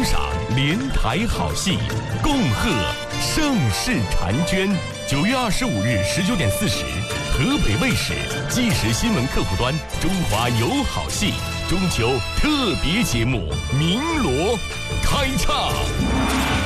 赏连台好戏，恭贺盛世婵娟。9月25日19:40，河北卫视即时新闻客户端中华有好戏中秋特别节目《鸣锣》开唱。